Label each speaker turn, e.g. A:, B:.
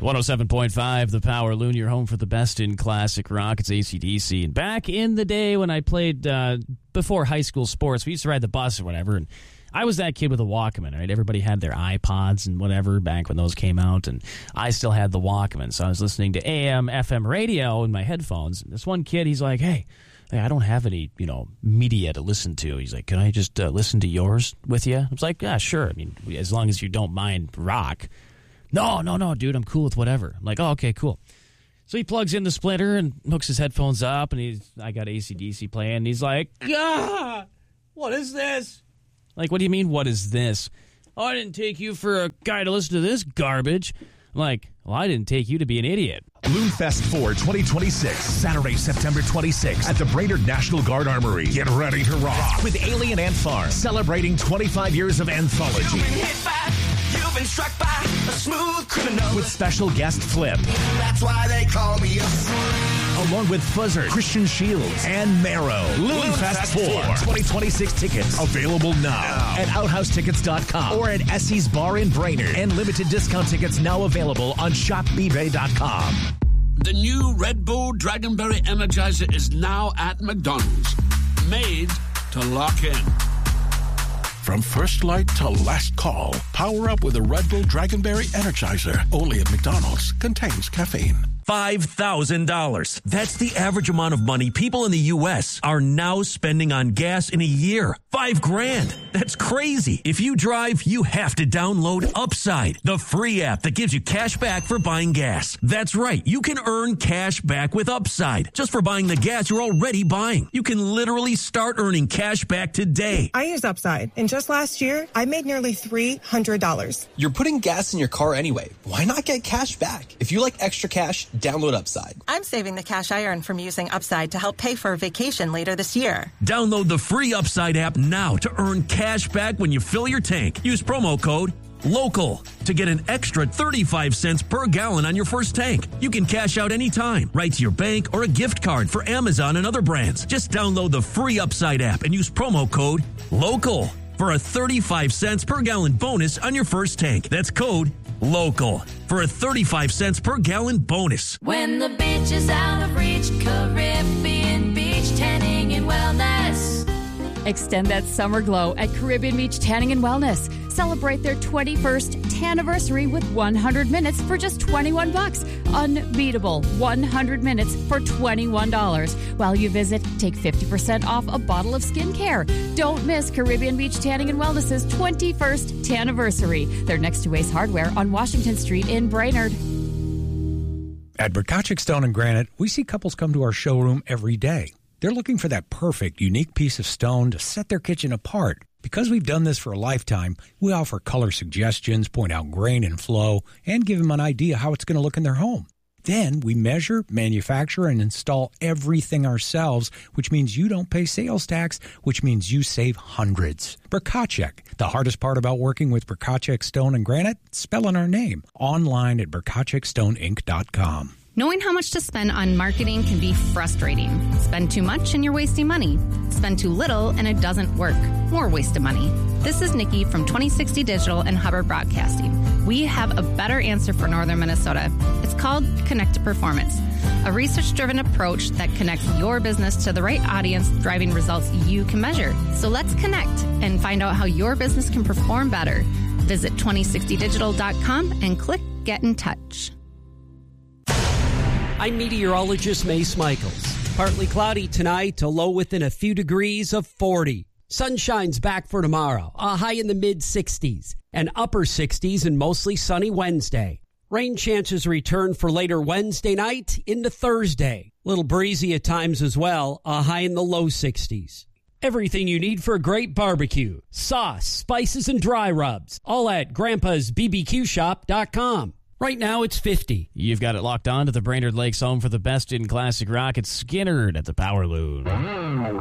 A: 107.5, The Power Loon, your home for the best in classic rock. It's AC/DC. And back in the day when I played, before high school sports, we used to ride the bus or whatever, and I was that kid with a Walkman, right? Everybody had their iPods and whatever back when those came out, and I still had the Walkman. So I was listening to AM, FM radio in my headphones. And this one kid, he's like, hey, I don't have any, media to listen to. He's like, can I just listen to yours with you? I was like, yeah, sure. I mean, as long as you don't mind rock. No, dude, I'm cool with whatever. I'm like, oh, okay, cool. So he plugs in the splitter and hooks his headphones up, and I got AC/DC playing, and he's like, what is this? Like, what do you mean, what is this? Oh, I didn't take you for a guy to listen to this garbage. I'm like, well, I didn't take you to be an idiot.
B: Loonfest 4 2026, Saturday, September 26th at the Brainerd National Guard Armory. Get ready to rock with Alien Ant Farm, celebrating 25 years of anthology. You've been struck by a smooth criminal. With special guest Flip. That's why they call me a fool. Along with Fuzzard, Christian Shields, and Marrow. Loonfest 4 2026 tickets available now at OuthouseTickets.com or at Essie's Bar in Brainerd. And limited discount tickets now available on ShopBeebay.com.
C: The new Red Bull Dragonberry Energizer is now at McDonald's. Made to lock in.
D: From first light to last call, power up with a Red Bull Dragonberry Energizer. Only at McDonald's. Contains caffeine.
E: $5,000. That's the average amount of money people in the U.S. are now spending on gas in a year. $5,000. That's crazy. If you drive, you have to download Upside, the free app that gives you cash back for buying gas. That's right. You can earn cash back with Upside just for buying the gas you're already buying. You can literally start earning cash back today.
F: I use Upside, and just last year, I made nearly $300.
G: You're putting gas in your car anyway. Why not get cash back? If you like extra cash, download Upside.
H: I'm saving the cash I earn from using Upside to help pay for a vacation later this year.
E: Download the free Upside app now to earn cash back when you fill your tank. Use promo code LOCAL to get an extra 35 cents per gallon on your first tank. You can cash out anytime, right to your bank or a gift card for Amazon and other brands. Just download the free Upside app and use promo code LOCAL for a 35 cents per gallon bonus on your first tank. That's code LOCAL for a 35 cents per gallon bonus.
I: When the beach is out of reach, Caribbean Beach Tanning and Wellness.
J: Extend that summer glow at Caribbean Beach Tanning and Wellness. Celebrate their 21st tanniversary with 100 minutes for just $21. Unbeatable 100 minutes for $21. While you visit, take 50% off a bottle of skincare. Don't miss Caribbean Beach Tanning and Wellness's 21st tanniversary. They're next to Ace Hardware on Washington Street in Brainerd.
K: At Berkachik Stone and Granite, we see couples come to our showroom every day. They're looking for that perfect, unique piece of stone to set their kitchen apart. Because we've done this for a lifetime, we offer color suggestions, point out grain and flow, and give them an idea how it's going to look in their home. Then we measure, manufacture, and install everything ourselves, which means you don't pay sales tax, which means you save hundreds. Berkachik. The hardest part about working with Berkachik Stone and Granite? Spelling our name. Online at BerkachikStoneInc.com.
L: Knowing how much to spend on marketing can be frustrating. Spend too much and you're wasting money. Spend too little and it doesn't work. More waste of money. This is Nikki from 2060 Digital and Hubbard Broadcasting. We have a better answer for Northern Minnesota. It's called Connected Performance, a research-driven approach that connects your business to the right audience, driving results you can measure. So let's connect and find out how your business can perform better. Visit 2060digital.com and click Get in Touch.
M: I'm meteorologist Mace Michaels. Partly cloudy tonight, a low within a few degrees of 40. Sunshine's back for tomorrow, a high in the mid-60s, and upper 60s and mostly sunny Wednesday. Rain chances return for later Wednesday night into Thursday. Little breezy at times as well, a high in the low 60s. Everything you need for a great barbecue. Sauce, spices, and dry rubs. All at Grandpa'sBBQShop.com. Right now, it's 50.
A: You've got it locked on to the Brainerd Lakes home for the best in classic rock. It's Skinnerd at the Power Loon.